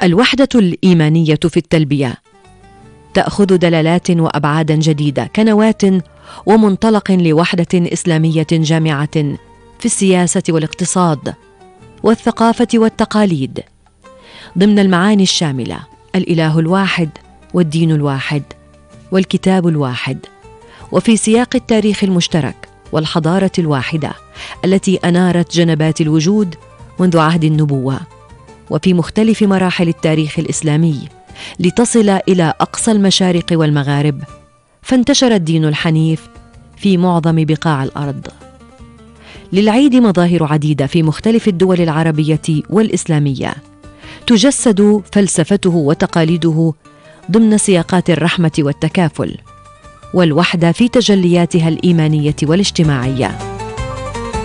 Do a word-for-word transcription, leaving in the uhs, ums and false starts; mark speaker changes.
Speaker 1: الوحدة الإيمانية في التلبية تأخذ دلالات وأبعادا جديدة كنواة ومنطلق لوحدة إسلامية جامعة في السياسة والاقتصاد والثقافة والتقاليد، ضمن المعاني الشاملة: الإله الواحد والدين الواحد والكتاب الواحد، وفي سياق التاريخ المشترك والحضارة الواحدة التي أنارت جنبات الوجود منذ عهد النبوة، وفي مختلف مراحل التاريخ الإسلامي لتصل إلى أقصى المشارق والمغارب، فانتشر الدين الحنيف في معظم بقاع الأرض. للعيد مظاهر عديدة في مختلف الدول العربية والإسلامية، تجسد فلسفته وتقاليده ضمن سياقات الرحمة والتكافل والوحدة في تجلياتها الإيمانية والاجتماعية.